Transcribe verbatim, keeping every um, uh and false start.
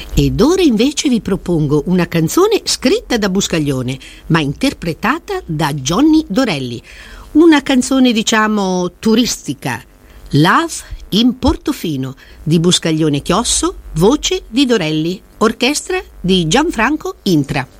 Ed ora invece vi propongo una canzone scritta da Buscaglione, ma interpretata da Johnny Dorelli. Una canzone, diciamo, turistica. Love in Portofino, di Buscaglione Chiosso, voce di Dorelli, orchestra di Gianfranco Intra.